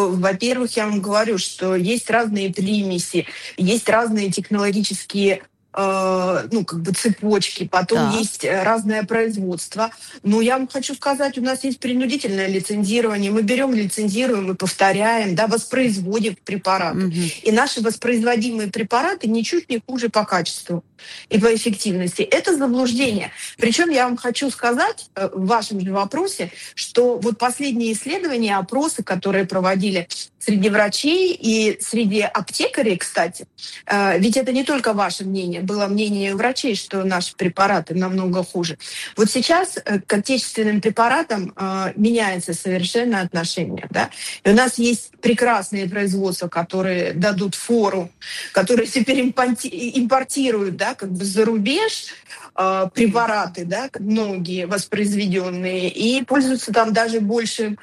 Во-первых, я вам говорю, что есть разные примеси, есть разные технологические цепочки, потом есть разное производство. Но я вам хочу сказать, у нас есть принудительное лицензирование. Мы берем, лицензируем и повторяем, воспроизводим препараты. И наши воспроизводимые препараты ничуть не хуже по качеству и по эффективности. Это заблуждение. Причем я вам хочу сказать в вашем же вопросе, что вот последние исследования, опросы, которые проводили среди врачей и среди аптекарей, кстати, ведь это не только ваше мнение, было мнение врачей, что наши препараты намного хуже. Вот сейчас к отечественным препаратам меняется совершенно отношение. Да? И у нас есть прекрасные производства, которые дадут фору, которые теперь импортируют за рубеж препараты, многие воспроизведенные, и пользуются там даже большим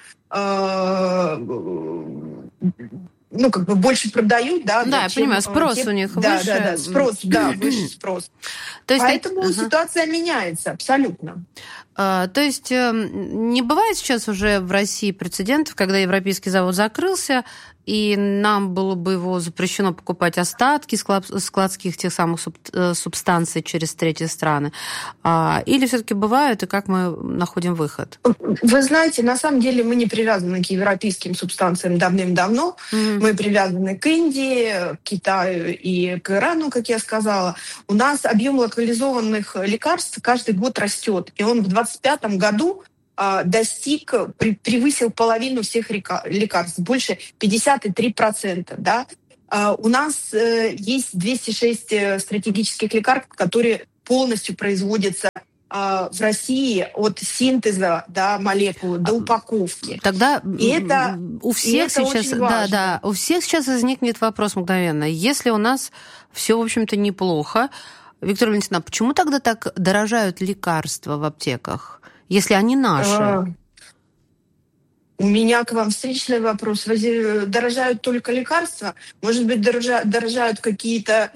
больше продают, я понимаю, спрос у них выше. Выше спрос. Поэтому ситуация меняется абсолютно. То есть не бывает сейчас уже в России прецедентов, когда европейский завод закрылся, и нам было бы его запрещено покупать остатки складских тех самых субстанций через третьи страны? Или все-таки бывают, и как мы находим выход? Вы знаете, на самом деле мы не привязаны к европейским субстанциям давным-давно. Мы привязаны к Индии, к Китаю и к Ирану, как я сказала. У нас объем локализованных лекарств каждый год растет, и он в 2025 году превысил половину всех лекарств, больше 53%. Да? У нас есть 206 стратегических лекарств, которые полностью производятся в России от синтеза молекул до упаковки. Тогда это у всех сейчас, у всех сейчас возникнет вопрос мгновенно. Если у нас все, в общем-то, неплохо, Виктория Валентиновна, почему тогда так дорожают лекарства в аптеках, если они наши? У меня к вам встречный вопрос. Дорожают только лекарства? Может быть, дорожают какие-то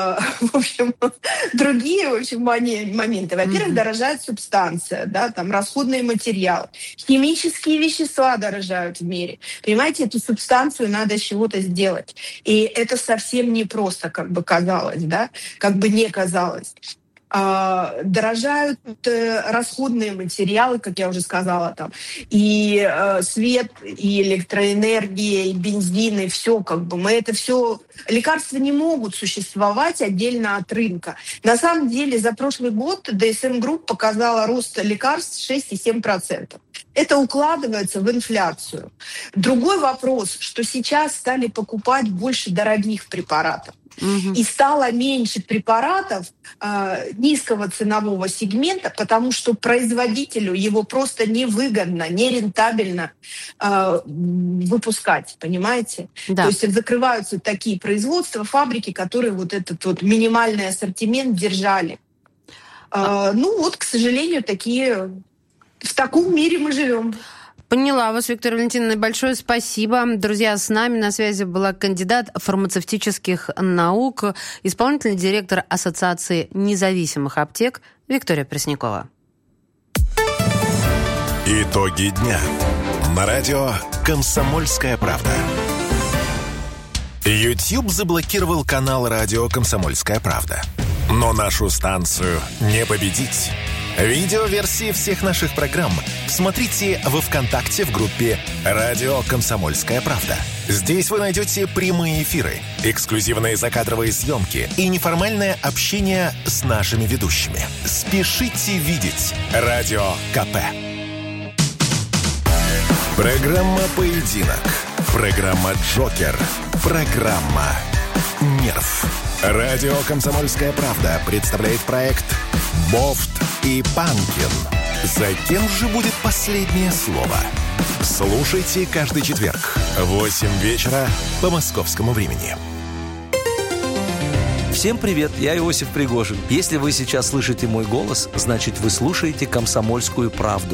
другие моменты. Во-первых, дорожает субстанция, расходные материалы. Химические вещества дорожают в мире. Понимаете, эту субстанцию надо с чего-то сделать. И это совсем непросто, как бы казалось, как бы не казалось. Дорожают расходные материалы, как я уже сказала, и свет, и электроэнергия, и бензин, и все, мы это все. Лекарства не могут существовать отдельно от рынка. На самом деле, за прошлый год DSM Group показала рост лекарств 6,7%. Это укладывается в инфляцию. Другой вопрос, что сейчас стали покупать больше дорогих препаратов. И стало меньше препаратов низкого ценового сегмента, потому что производителю его просто невыгодно, нерентабельно выпускать, понимаете? Да. То есть закрываются такие производства, фабрики, которые вот этот минимальный ассортимент держали. К сожалению, в таком мире мы живем. Поняла вас, Виктория Валентиновна. Большое спасибо. Друзья, с нами на связи была кандидат фармацевтических наук, исполнительный директор Ассоциации независимых аптек Виктория Преснякова. Итоги дня. На радио «Комсомольская правда». YouTube заблокировал канал радио «Комсомольская правда». Но нашу станцию не победить. Видеоверсии всех наших программ смотрите во ВКонтакте в группе «Радио Комсомольская правда». Здесь вы найдете прямые эфиры, эксклюзивные закадровые съемки и неформальное общение с нашими ведущими. Спешите видеть Радио КП. Программа «Поединок». Программа «Джокер». Программа «Нерв». Радио «Комсомольская правда» представляет проект «Бофт и Панкин». За кем же будет последнее слово? Слушайте каждый четверг в 8 вечера по московскому времени. Всем привет, я Иосиф Пригожин. Если вы сейчас слышите мой голос, значит, вы слушаете «Комсомольскую правду».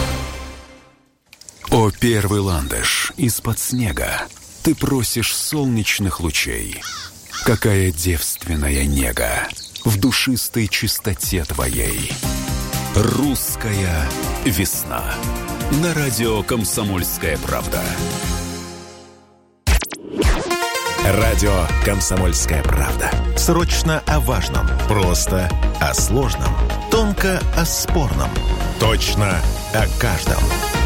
О, первый ландыш из-под снега, ты просишь солнечных лучей. Какая девственная нега в душистой чистоте твоей. Русская весна. На радио «Комсомольская правда». Радио «Комсомольская правда». Срочно о важном. Просто о сложном. Тонко о спорном. Точно о каждом.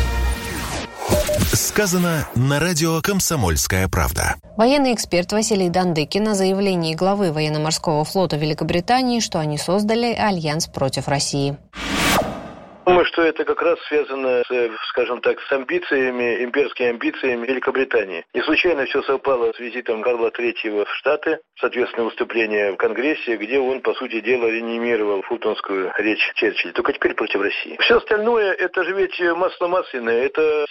Сказано на радио «Комсомольская правда». Военный эксперт Василий Дандыкин о заявлении главы военно-морского флота Великобритании, что они создали альянс против России. Думаю, что это как раз связано, скажем так, с амбициями, имперскими амбициями Великобритании. Не случайно все совпало с визитом Карла III в Штаты, соответственно, выступление в Конгрессе, где он, по сути дела, реанимировал фултонскую речь Черчилля. Только теперь против России. Все остальное, это же ведь масло масляное. Это